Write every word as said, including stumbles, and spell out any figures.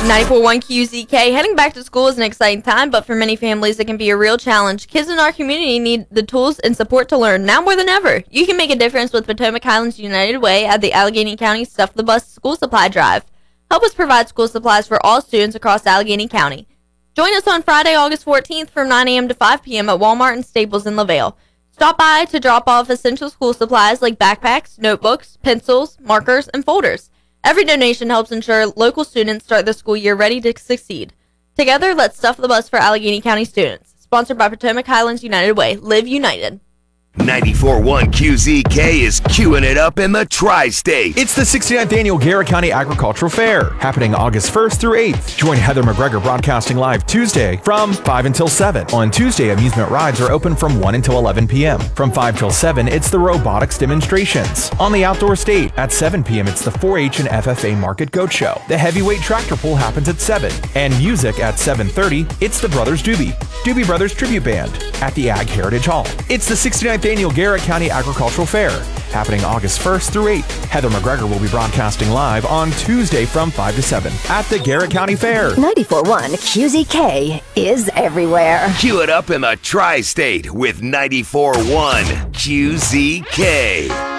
ninety-four point one Q Z K. Heading back to school is an exciting time, but for many families, it can be a real challenge. Kids in our community need the tools and support to learn, now more than ever. You can make a difference with Potomac Highlands United Way at the Allegheny County Stuff the Bus School Supply Drive. Help us provide school supplies for all students across Allegheny County. Join us on Friday, August fourteenth from nine a.m. to five p.m. at Walmart and Staples in LaVale. Stop by to drop off essential school supplies like backpacks, notebooks, pencils, markers, and folders. Every donation helps ensure local students start the school year ready to succeed. Together, let's stuff the bus for Allegheny County students. Sponsored by Potomac Highlands United Way. Live United. ninety-four point one Q Z K is queuing it up in the tri-state. It's the sixty-ninth Annual Garrett County Agricultural Fair, happening August first through eighth. Join Heather McGregor broadcasting live Tuesday from five until seven. On Tuesday, amusement rides are open from one until eleven p.m. From five till seven, it's the robotics demonstrations. On the outdoor state, at seven p.m., it's the four H and F F A Market Goat Show. The heavyweight tractor pull happens at seven. And music at seven thirty, it's the Brothers Doobie, Doobie Brothers Tribute Band, at the Ag Heritage Hall. It's the sixty-ninth Annual Garrett County Agricultural Fair, happening August first through eighth. Heather McGregor will be broadcasting live on Tuesday from five to seven at the Garrett County Fair. ninety-four point one Q Z K is everywhere. Cue it up in the tri-state with ninety-four point one Q Z K.